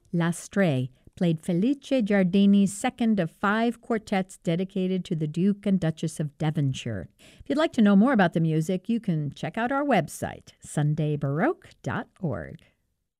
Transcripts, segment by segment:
L'Astre played Felice Giardini's second of 5 quartets dedicated to the Duke and Duchess of Devonshire. If you'd like to know more about the music, you can check out our website, sundaybaroque.org.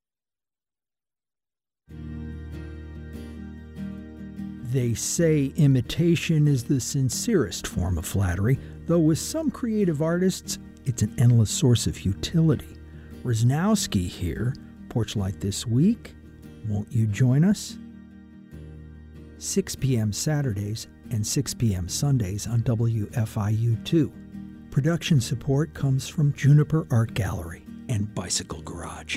They say imitation is the sincerest form of flattery, though with some creative artists, it's an endless source of futility. Rosnowski here, Porch Light This Week. Won't you join us? 6 p.m. Saturdays and 6 p.m. Sundays on WFIU2. Production support comes from Juniper Art Gallery and Bicycle Garage.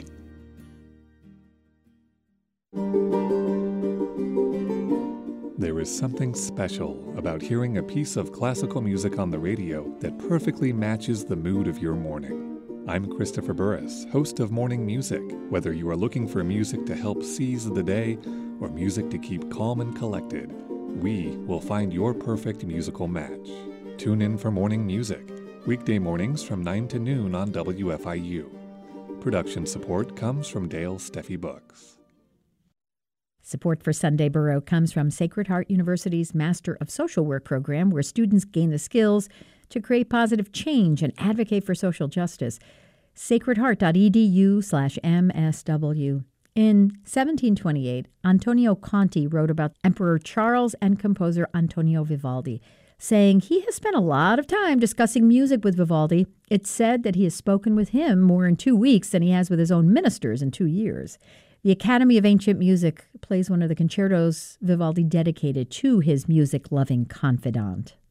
There is something special about hearing a piece of classical music on the radio that perfectly matches the mood of your morning. I'm Christopher Burris, host of Morning Music. Whether you are looking for music to help seize the day or music to keep calm and collected, we will find your perfect musical match. Tune in for Morning Music, weekday mornings from 9 to noon on WFIU. Production support comes from Dale Steffi Books. Support for Sunday Baroque comes from Sacred Heart University's Master of Social Work program, where students gain the skills to create positive change and advocate for social justice. sacredheart.edu/MSW. In 1728, Antonio Conti wrote about Emperor Charles and composer Antonio Vivaldi, saying he has spent a lot of time discussing music with Vivaldi. It's said that he has spoken with him more in 2 weeks than he has with his own ministers in 2 years. The Academy of Ancient Music plays one of the concertos Vivaldi dedicated to his music-loving confidant.